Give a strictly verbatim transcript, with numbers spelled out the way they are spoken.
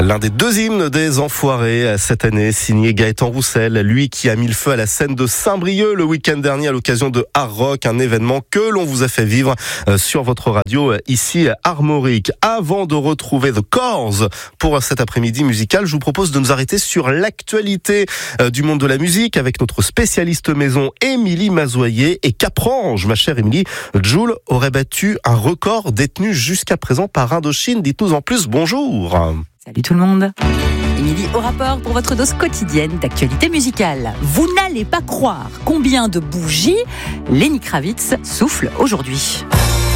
L'un des deux hymnes des Enfoirés cette année, signé Gaëtan Roussel, lui qui a mis le feu à la scène de Saint-Brieuc le week-end dernier à l'occasion de Hard Rock, un événement que l'on vous a fait vivre sur votre radio ici Armorique. Avant de retrouver The Corrs pour cet après-midi musical, je vous propose de nous arrêter sur l'actualité du monde de la musique avec notre spécialiste maison Émilie Mazoyer. Et qu'apprends-je, ma chère Émilie? Jul aurait battu un record détenu jusqu'à présent par Indochine. Dites-nous en plus, bonjour. Salut tout le monde. Émilie au rapport pour votre dose quotidienne d'actualité musicale. Vous n'allez pas croire combien de bougies Lenny Kravitz souffle aujourd'hui.